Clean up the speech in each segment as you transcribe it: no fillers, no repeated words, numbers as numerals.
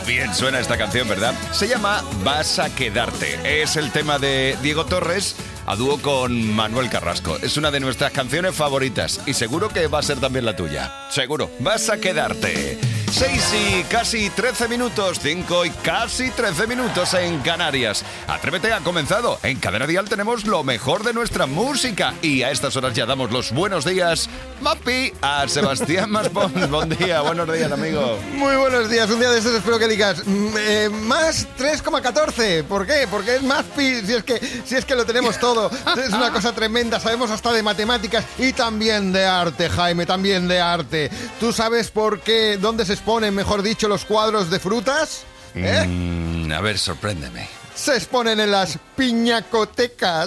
bien suena esta canción, ¿verdad? Se llama Vas a quedarte. Es el tema de Diego Torres a dúo con Manuel Carrasco. Es una de nuestras canciones favoritas y seguro que va a ser también la tuya. Seguro. Vas a quedarte. 6 y casi 13 minutos, 5 y casi 13 minutos en Canarias. Atrévete ha comenzado. En Cadena Dial tenemos lo mejor de nuestra música y a estas horas ya damos los buenos días, Mapi, a Sebastián Maspons. Buen día, buenos días, amigo. Muy buenos días, un día de estos espero que digas más 3,14. ¿Por qué? Porque es más pi, si es que lo tenemos todo. Es una cosa tremenda, sabemos hasta de matemáticas y también de arte, Jaime, también de arte. ¿Tú sabes por qué, dónde se exponen, mejor dicho, los cuadros de frutas? A ver, sorpréndeme. Se exponen en las piñacotecas.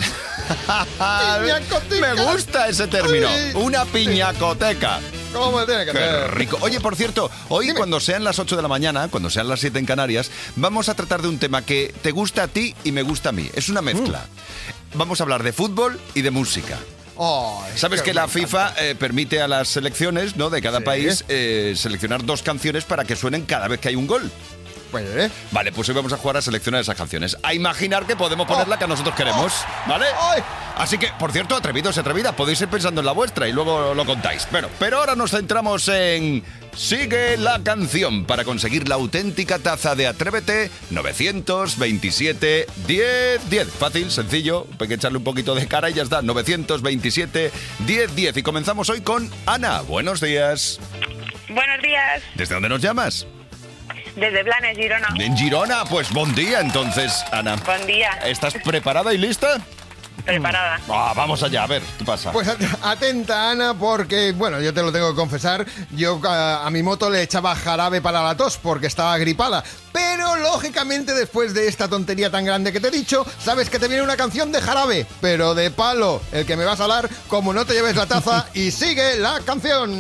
Me gusta ese término. Ay. Una piñacoteca. ¿Cómo tiene que Qué ser? rico. Oye, por cierto, hoy Dime. cuando sean las 8 de la mañana, cuando sean las 7 en Canarias, vamos a tratar de un tema que te gusta a ti y me gusta a mí. Es una mezcla. Vamos a hablar de fútbol y de música. Ay, Sabes que la FIFA permite a las selecciones, ¿no?, de cada Sí. país seleccionar 2 canciones para que suenen cada vez que hay un gol. Pues, Vale, pues hoy vamos a jugar a seleccionar esas canciones. A imaginar que podemos poner la que nosotros queremos, ¿vale? Ay. Así que, por cierto, atrevidos y atrevidas, podéis ir pensando en la vuestra y luego lo contáis. Pero ahora nos centramos en Sigue la canción para conseguir la auténtica taza de Atrévete 927 10 10. Fácil, sencillo, hay que echarle un poquito de cara y ya está. 927 10 10. Y comenzamos hoy con Ana. Buenos días. Buenos días, ¿Desde dónde nos llamas? desde Blanes, Girona. En Girona, pues buen día entonces, Ana. Buen día, ¿Estás preparada y lista? preparada. Vamos allá, a ver, ¿qué pasa? Pues atenta, Ana, porque, bueno, yo te lo tengo que confesar, yo a mi moto le echaba jarabe para la tos porque estaba gripada. Pero, lógicamente, después de esta tontería tan grande que te he dicho, sabes que te viene una canción de jarabe, pero de palo, el que me vas a dar, como no te lleves la taza y sigue la canción.